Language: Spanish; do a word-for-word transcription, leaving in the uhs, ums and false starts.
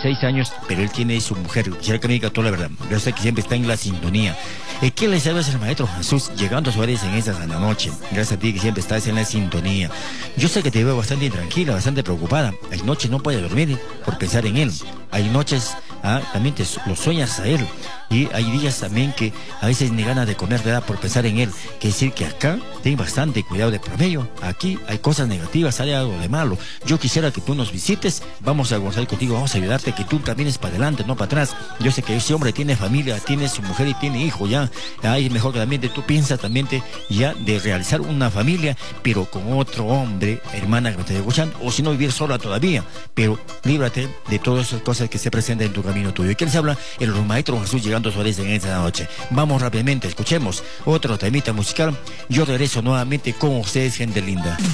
seis años, pero él tiene su mujer. Quisiera que me diga toda la verdad. Yo sé que siempre está en la sintonía. Eh, ¿Qué les habla el Maestro Jesús llegando a Suárez en esa sana noche? Gracias a ti que siempre estás en la sintonía. Yo sé que te veo bastante intranquila, bastante preocupada. Hay noches no puedes dormir por pensar en él. Hay noches, ah, también te lo sueñas a él. Y hay días también que a veces ni ganas de comer, ¿verdad? Por pensar en él. Quiere decir que acá ten bastante cuidado de promedio. Aquí hay cosas negativas, hay algo de malo. Yo quisiera que tú nos visites. Vamos a gozar contigo, vamos a ayudarte, que tú camines para adelante, no para atrás. Yo sé que ese hombre tiene familia, tiene su mujer y tiene hijo ya. Ahí es mejor que también tú piensas también de, ya de realizar una familia, pero con otro hombre, hermana que me esté escuchando, o si no vivir sola todavía. Pero líbrate de todas esas cosas que se presentan en tu camino tuyo. ¿Y quién se habla? El Maestro Jesús llegando a Suárez en esta noche. Vamos rápidamente, escuchemos otro temita musical. Yo regreso nuevamente con ustedes, gente linda.